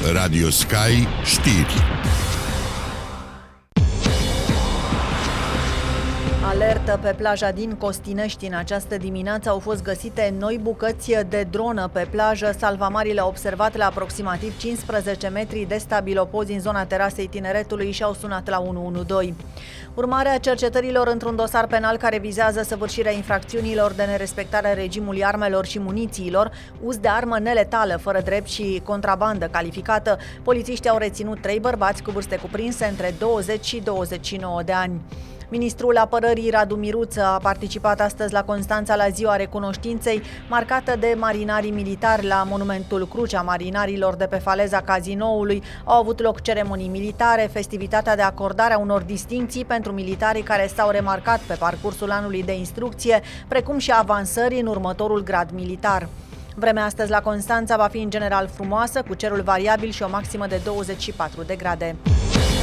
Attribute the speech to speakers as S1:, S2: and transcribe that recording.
S1: Radio Sky Știri.
S2: Alertă pe plaja din Costinești. În această dimineață au fost găsite noi bucăți de dronă pe plajă. Salvamarii le-au observat la aproximativ 15 metri de stabilopozi în zona terasei Tineretului și au sunat la 112. Urmarea cercetărilor într-un dosar penal care vizează săvârșirea infracțiunilor de nerespectare a regimului armelor și munițiilor, uz de armă neletală, fără drept și contrabandă calificată, polițiștii au reținut 3 bărbați cu vârste cuprinse între 20 și 29 de ani. Ministrul Apărării Radu Miruță a participat astăzi la Constanța la Ziua Recunoștinței, marcată de marinarii militari. La monumentul Crucea Marinarilor de pe faleza Cazinoului au avut loc ceremonii militare, festivitatea de acordare a unor distincții pentru militarii care s-au remarcat pe parcursul anului de instrucție, precum și avansări în următorul grad militar. Vremea astăzi la Constanța va fi în general frumoasă, cu cerul variabil și o maximă de 24 de grade.